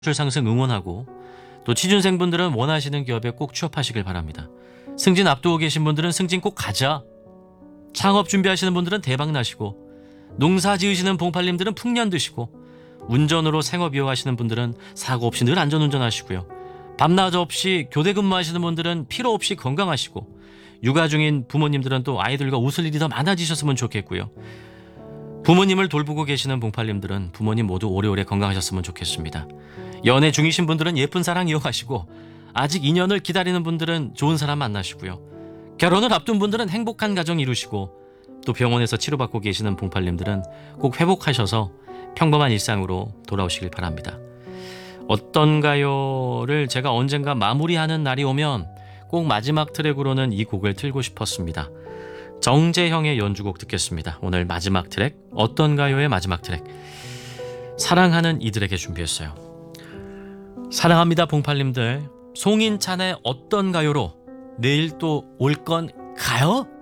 매출 상승 응원하고, 또 취준생분들은 원하시는 기업에 꼭 취업하시길 바랍니다. 승진 앞두고 계신 분들은 승진 꼭 가자. 창업 준비하시는 분들은 대박 나시고, 농사 지으시는 봉팔님들은 풍년 드시고, 운전으로 생업 이어가시는 분들은 사고 없이 늘 안전운전 하시고요. 밤낮 없이 교대 근무하시는 분들은 필요 없이 건강하시고, 육아 중인 부모님들은 또 아이들과 웃을 일이 더 많아지셨으면 좋겠고요. 부모님을 돌보고 계시는 봉팔님들은 부모님 모두 오래오래 건강하셨으면 좋겠습니다. 연애 중이신 분들은 예쁜 사랑 이어가시고, 아직 인연을 기다리는 분들은 좋은 사람 만나시고요. 결혼을 앞둔 분들은 행복한 가정 이루시고, 또 병원에서 치료받고 계시는 봉팔님들은 꼭 회복하셔서 평범한 일상으로 돌아오시길 바랍니다. 어떤가요를 제가 언젠가 마무리하는 날이 오면 꼭 마지막 트랙으로는 이 곡을 틀고 싶었습니다. 정재형의 연주곡 듣겠습니다. 오늘 마지막 트랙, 어떤가요의 마지막 트랙, 사랑하는 이들에게 준비했어요. 사랑합니다 봉팔님들. 송인찬의 어떤가요로 내일 또 올 건 가요?